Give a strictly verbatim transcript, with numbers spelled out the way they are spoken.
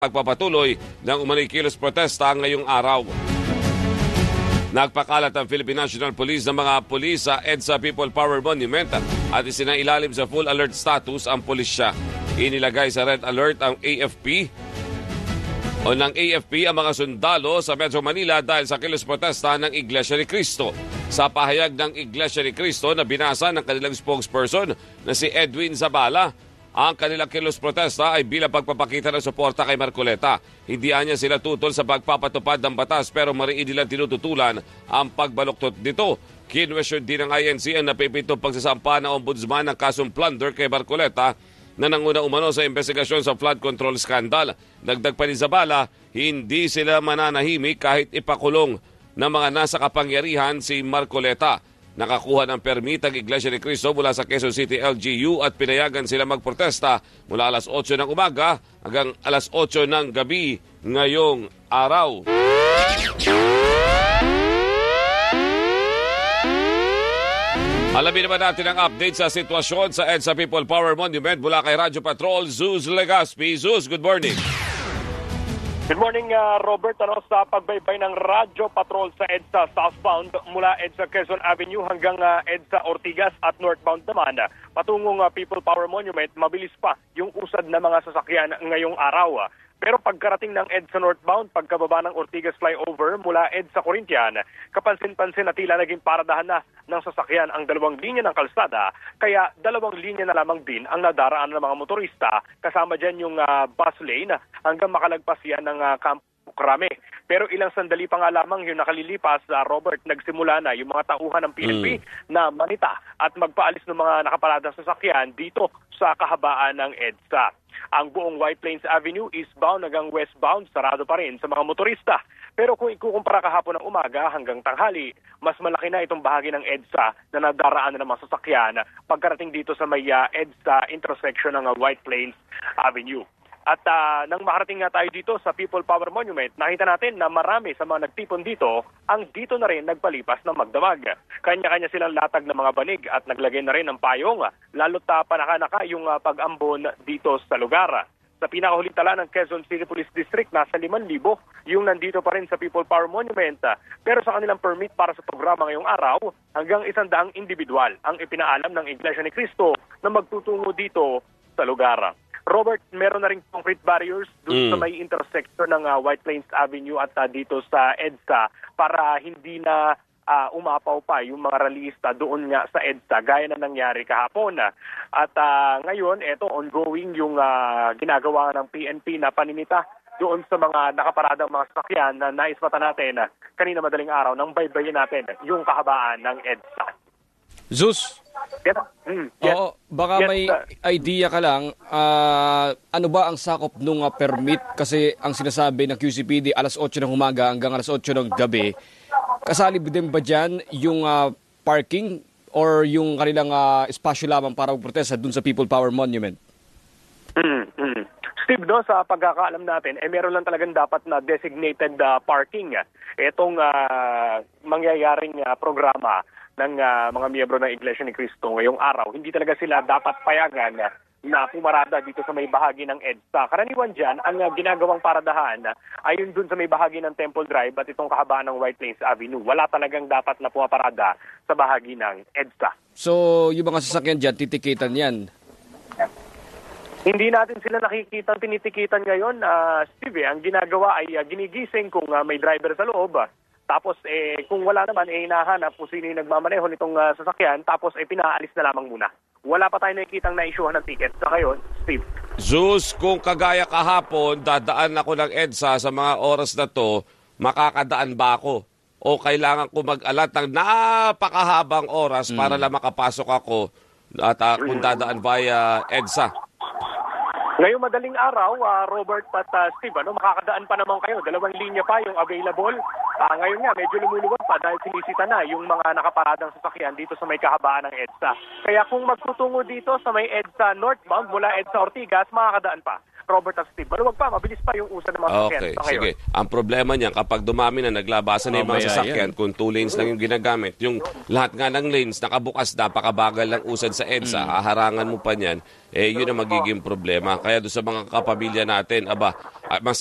pagpapatuloy ng umano'y kilos protesta ngayong araw. Nagpakalat ang Philippine National Police ng mga pulis sa EDSA People Power Monument at isinailalim sa full alert status ang pulisya. Inilagay sa red alert ang A F P o ng A F P ang mga sundalo sa Metro Manila dahil sa kilos protesta ng Iglesia ni Cristo. Sa pahayag ng Iglesia ni Cristo na binasa ng kanilang spokesperson na si Edwin Zabala, ang kanilang kilos protesta ay bilang pagpapakita ng suporta kay Marcoleta. Hindi niya sila tutol sa pagpapatupad ng batas pero mariin nilang tinututulan ang pagbaluktot nito. Kinwestiyon din ng I N C ang napipitong pagsasampa ng ombudsman ng kasong plunder kay Marcoleta na nanguna umano sa investigasyon sa flood control scandal. Dagdag pa ni Zabala, hindi sila mananahimik kahit ipakulong ng mga nasa kapangyarihan si Marcoleta. Nakakuha ng permit ang Iglesia ni Cristo mula sa Quezon City L G U at pinayagan sila magprotesta mula alas otso ng umaga hanggang alas otso ng gabi ngayong araw. Alamin naman natin ang update sa sitwasyon sa EDSA People Power Monument mula kay Radyo Patrol, Zeus Legaspi. Zeus, good morning. Good morning, uh, Robert. Ano, sa pagbaybay ng Radyo Patrol sa EDSA southbound mula EDSA Quezon Avenue hanggang uh, EDSA Ortigas at northbound naman, patungong uh, People Power Monument, mabilis pa yung usad ng mga sasakyan ngayong araw. Pero pagkarating ng EDSA northbound, pagkababa ng Ortigas flyover mula EDSA Corinthian, kapansin-pansin na tila naging paradahan na ng sasakyan ang dalawang linya ng kalsada, kaya dalawang linya na lamang din ang nadaraan ng mga motorista, kasama dyan yung uh, bus lane hanggang makalagpas yan ng uh, Campo Crame. Pero ilang sandali pa nga lamang yung nakalilipas, uh, Robert, nagsimula na yung mga tauhan ng P N P mm. na manita at magpaalis ng mga nakaparadang sasakyan dito sa kahabaan ng EDSA. Ang buong White Plains Avenue, eastbound hanggang westbound, sarado pa rin sa mga motorista. Pero kung ikukumpara kahapon ng umaga hanggang tanghali, mas malaki na itong bahagi ng EDSA na nadaraan na ng mga sasakyan pagkarating dito sa may uh, EDSA intersection ng uh, White Plains Avenue. At uh, nang makarating nga tayo dito sa People Power Monument, nakita natin na marami sa mga nagtipon dito ang dito na rin nagpalipas ng magdamag. Kanya-kanya silang latag ng mga banig at naglagay na rin ng payong, lalo't uh, panaka-naka yung uh, pag-ambon dito sa lugar. Sa pinakahuling tala ng Quezon City Police District, nasa limang libo yung nandito pa rin sa People Power Monument. Pero sa kanilang permit para sa programa ngayong araw, hanggang isang daang individual ang ipinaalam ng Iglesia ni Cristo na magtutungo dito sa lugar. Robert, meron na rin concrete barriers doon mm. sa may intersection ng uh, White Plains Avenue at uh, dito sa EDSA para hindi na uh, umapaw pa yung mga rallyista doon nga sa EDSA gaya na nangyari kahapon. At uh, ngayon, eto ongoing yung uh, ginagawa ng P N P na paninita doon sa mga nakaparadang mga sasakyan na nais mata natin uh, kanina madaling araw nang baybayin natin yung kahabaan ng EDSA. Zeus, yes. mm, yes. Oo, baka yes, may uh, idea ka lang, uh, ano ba ang sakop nung uh, permit? Kasi ang sinasabi ng Q C P D alas otso ng umaga hanggang alas otso ng gabi. Kasali din ba dyan yung uh, parking or yung kanilang uh, espasyo lamang para magprotesta dun sa People Power Monument? Mm, mm. Steve, no, sa pagkakaalam natin, eh meron lang talagang dapat na designated uh, parking. Itong uh, mangyayaring uh, programa ng uh, mga miyembro ng Iglesia ni Cristo ngayong araw, hindi talaga sila dapat payagan uh, na pumarada dito sa may bahagi ng EDSA. Karaniwan dyan, ang uh, ginagawang paradahan uh, ay yun dun sa may bahagi ng Temple Drive at itong kahabaan ng White Plains Avenue. Wala talagang dapat na pumaparada sa bahagi ng EDSA. So, yung mga sasakyan dyan, titikitan yan? Hindi natin sila nakikita, tinitikitan ngayon. Uh, Steve, eh, ang ginagawa ay uh, ginigising kung uh, may driver sa loob. Uh, Tapos eh kung wala naman eh hinahanap kung sino yung nagmamaneho nitong uh, sasakyan, tapos eh pinaalis na lamang muna. Wala pa tayo nakikitang na-issuehan ng ticket. Sa ngayon, Steve. Zeus, kung kagaya kahapon, dadaan ako ng EDSA sa mga oras na to, makakadaan ba ako? O kailangan ko mag-alat ng napakahabang oras mm. para lang makapasok ako at uh, kung dadaan via EDSA? Ngayong madaling araw, uh, Robert at uh, Steve, ano, makakadaan pa naman kayo. Dalawang linya pa yung available. Uh, ngayon nga, medyo lumuluwag pa dahil sinisita na yung mga nakaparadang sasakyan dito sa may kahabaan ng EDSA. Kaya kung magtutungo dito sa may EDSA northbound mula EDSA Ortigas, makakadaan pa. Robert at Steve. Maluwag pa, mabilis pa yung usad ng mga sasakyan Okay, sa ngayon. sige. Ang problema niyan, kapag dumami na, naglabasan na yung mga Mamaya sasakyan, kung two lanes lang yung ginagamit, yung lahat nga ng lanes nakabukas, napakabagal lang usad sa EDSA, haharangan mo pa niyan, eh yun ang magiging problema. Kaya doon sa mga kapamilya natin, aba, ah, mas